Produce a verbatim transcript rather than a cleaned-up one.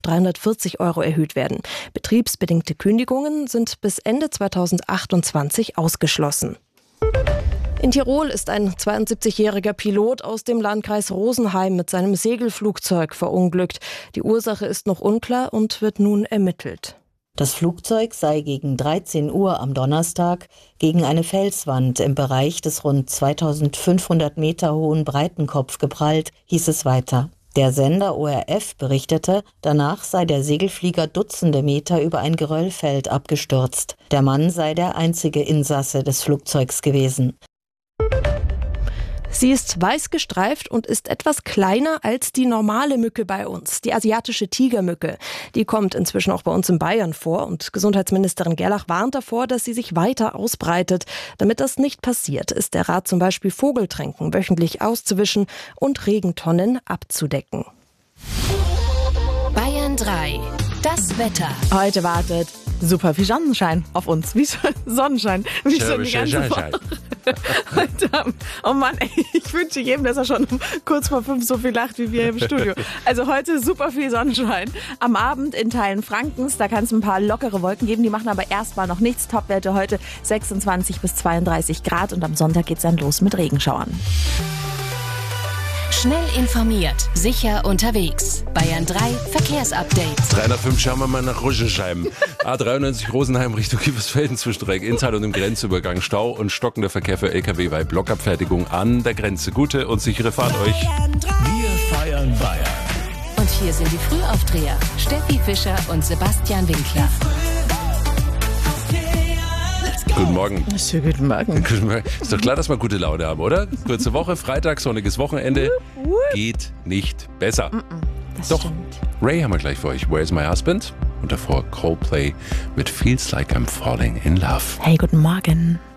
dreihundertvierzig Euro erhöht werden. Betriebsbedingte Kündigungen sind bis Ende zweitausendachtundzwanzig ausgeschlossen. In Tirol ist ein zweiundsiebzigjähriger Pilot aus dem Landkreis Rosenheim mit seinem Segelflugzeug verunglückt. Die Ursache ist noch unklar und wird nun ermittelt. Das Flugzeug sei gegen dreizehn Uhr am Donnerstag gegen eine Felswand im Bereich des rund zweitausendfünfhundert Meter hohen Breitenkopf geprallt, hieß es weiter. Der Sender O R F berichtete, danach sei der Segelflieger Dutzende Meter über ein Geröllfeld abgestürzt. Der Mann sei der einzige Insasse des Flugzeugs gewesen. Sie ist weiß gestreift und ist etwas kleiner als die normale Mücke bei uns, die asiatische Tigermücke. Die kommt inzwischen auch bei uns in Bayern vor und Gesundheitsministerin Gerlach warnt davor, dass sie sich weiter ausbreitet. Damit das nicht passiert, ist der Rat zum Beispiel Vogeltränken wöchentlich auszuwischen und Regentonnen abzudecken. Bayern drei. Das Wetter. Heute wartet super viel Sonnenschein auf uns. Wie Sonnenschein. Wie schon die ganze Woche. Heute Abend. Oh Mann, ey, ich wünsche jedem, dass er schon um kurz vor fünf so viel lacht wie wir im Studio. Also heute super viel Sonnenschein. Am Abend in Teilen Frankens, da kann es ein paar lockere Wolken geben, die machen aber erstmal noch nichts. Topwerte heute sechsundzwanzig bis zweiunddreißig Grad und am Sonntag geht's dann los mit Regenschauern. Schnell informiert, sicher unterwegs. Bayern drei Verkehrsupdate. drei nach fünf schauen wir mal nach Rosenheim. A dreiundneunzig Rosenheim Richtung Kiefersfelden Zwischenstreck. Inntal und im Grenzübergang Stau und stockender Verkehr für L K W bei Blockabfertigung an der Grenze. Gute und sichere Fahrt euch. Wir feiern Bayern. Und hier sind die Frühaufdreher. Steffi Fischer und Sebastian Winkler. Guten Morgen. Schönen guten Morgen. Guten Morgen. Ist doch klar, dass wir gute Laune haben, oder? Kurze Woche, Freitag, sonniges Wochenende. Geht nicht besser. Das Doch, stimmt. Ray haben wir gleich für euch. Where's My Husband? Und davor Coldplay mit Feels Like I'm Falling in Love. Hey, guten Morgen.